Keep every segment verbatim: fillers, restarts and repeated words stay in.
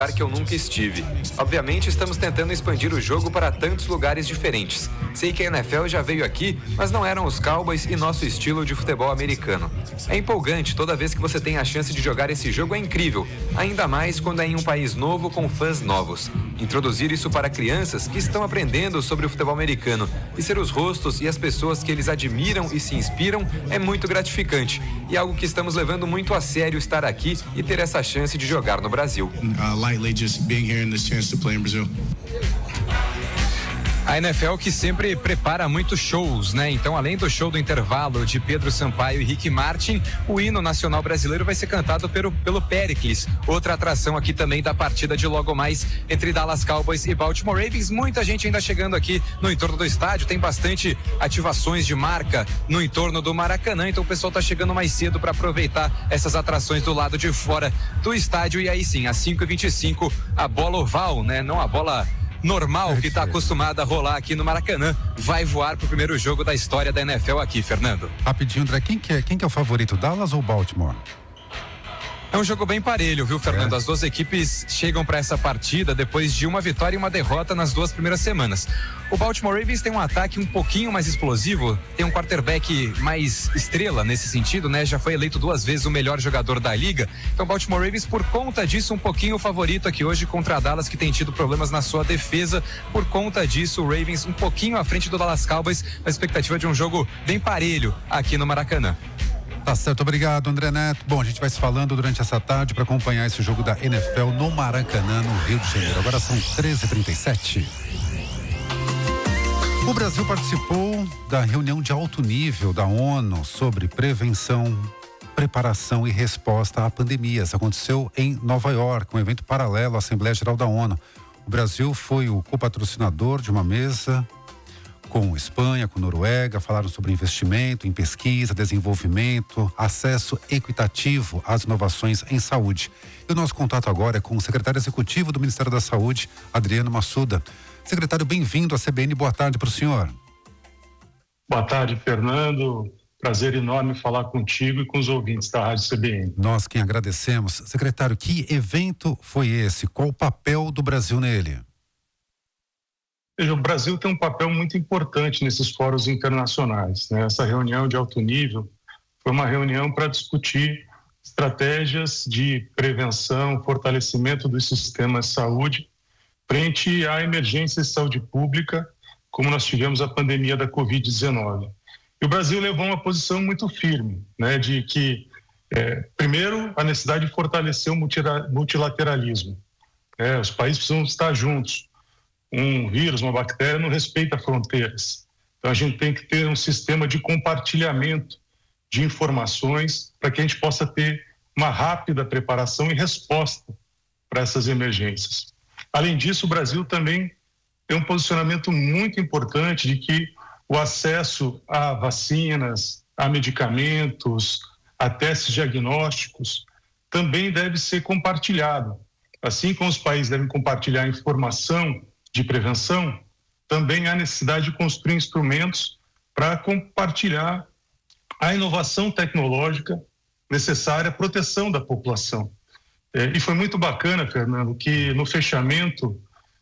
que eu nunca estive. Obviamente, estamos tentando expandir o jogo para tantos lugares diferentes. Sei que a N F L já veio aqui, mas não eram os Cowboys e nosso estilo de futebol americano. É empolgante, toda vez que você tem a chance de jogar esse jogo é incrível, ainda mais quando é em um país novo com fãs novos. Introduzir isso para crianças que estão aprendendo sobre o futebol americano e ser os rostos e as pessoas que eles admiram e se inspiram é muito gratificante e algo que estamos levando muito a sério estar aqui e ter essa chance de jogar no Brasil. Just being here and this chance to play in Brazil. A N F L que sempre prepara muitos shows, né? Então, além do show do intervalo de Pedro Sampaio e Rick Martin, o hino nacional brasileiro vai ser cantado pelo, pelo Péricles. Outra atração aqui também da partida de logo mais entre Dallas Cowboys e Baltimore Ravens. Muita gente ainda chegando aqui no entorno do estádio, tem bastante ativações de marca no entorno do Maracanã, então o pessoal tá chegando mais cedo para aproveitar essas atrações do lado de fora do estádio. E aí sim, às cinco e vinte e cinco, a bola oval, né? Não a bola normal que está acostumada a rolar aqui no Maracanã, vai voar pro primeiro jogo da história da N F L aqui, Fernando. Rapidinho, André, quem que é, quem que é o favorito, Dallas ou Baltimore? É um jogo bem parelho, viu, Fernando? É. As duas equipes chegam para essa partida depois de uma vitória e uma derrota nas duas primeiras semanas. O Baltimore Ravens tem um ataque um pouquinho mais explosivo, tem um quarterback mais estrela nesse sentido, né? Já foi eleito duas vezes o melhor jogador da liga. Então, o Baltimore Ravens, por conta disso, um pouquinho favorito aqui hoje contra a Dallas, que tem tido problemas na sua defesa. Por conta disso, o Ravens um pouquinho à frente do Dallas Cowboys, na expectativa de um jogo bem parelho aqui no Maracanã. Tá certo, obrigado, André Neto. Bom, a gente vai se falando durante essa tarde para acompanhar esse jogo da N F L no Maracanã, no Rio de Janeiro. Agora são treze e trinta e sete. O Brasil participou da reunião de alto nível da ONU sobre prevenção, preparação e resposta a pandemias. Aconteceu em Nova York, um evento paralelo à Assembleia Geral da ONU. O Brasil foi o copatrocinador de uma mesa com Espanha, com Noruega, falaram sobre investimento em pesquisa, desenvolvimento, acesso equitativo às inovações em saúde. E o nosso contato agora é com o secretário executivo do Ministério da Saúde, Adriano Massuda. Secretário, bem-vindo à C B N, boa tarde para o senhor. Boa tarde, Fernando. Prazer enorme falar contigo e com os ouvintes da Rádio C B N. Nós quem agradecemos. Secretário, que evento foi esse? Qual o papel do Brasil nele? Veja, o Brasil tem um papel muito importante nesses fóruns internacionais, né? Essa reunião de alto nível foi uma reunião para discutir estratégias de prevenção, fortalecimento dos sistemas de saúde frente à emergência de saúde pública, como nós tivemos a pandemia da covid dezenove. E o Brasil levou uma posição muito firme, né? De que, é, primeiro, a necessidade de fortalecer o multilateralismo. É, os países precisam estar juntos. Um vírus, uma bactéria não respeita fronteiras. Então a gente tem que ter um sistema de compartilhamento de informações para que a gente possa ter uma rápida preparação e resposta para essas emergências. Além disso, o Brasil também tem um posicionamento muito importante de que o acesso a vacinas, a medicamentos, a testes diagnósticos também deve ser compartilhado. Assim como os países devem compartilhar informação de prevenção, também há necessidade de construir instrumentos para compartilhar a inovação tecnológica necessária à proteção da população. É, e foi muito bacana, Fernando, que no fechamento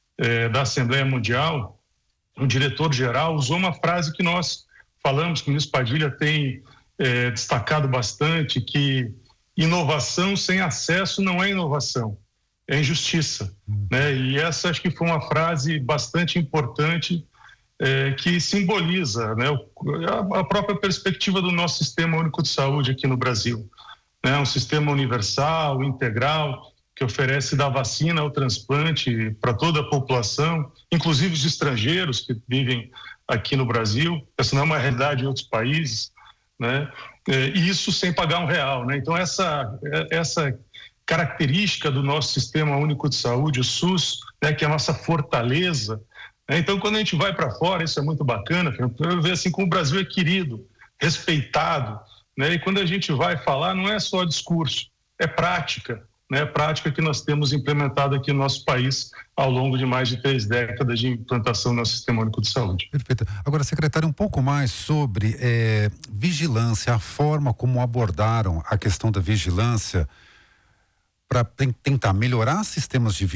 é, da Assembleia Mundial, o diretor-geral usou uma frase que nós falamos, que o ministro Padilha tem é, destacado bastante, que inovação sem acesso não é inovação. É injustiça, né? E essa acho que foi uma frase bastante importante é, que simboliza, né, a, a própria perspectiva do nosso sistema único de saúde aqui no Brasil, né? Um sistema universal, integral, que oferece da vacina ao transplante para toda a população, inclusive os estrangeiros que vivem aqui no Brasil. Essa não é uma realidade em outros países, né? É, e isso sem pagar um real, né? Então essa essa característica do nosso sistema único de saúde, o SUS, né, que é a nossa fortaleza, né? Então, quando a gente vai para fora, isso é muito bacana, eu vejo assim como o Brasil é querido, respeitado, né? E quando a gente vai falar, não é só discurso, é prática, né? Prática que nós temos implementado aqui no nosso país ao longo de mais de três décadas de implantação do nosso sistema único de saúde. Perfeito. Agora, secretário, um pouco mais sobre é, vigilância, a forma como abordaram a questão da vigilância para tentar melhorar sistemas de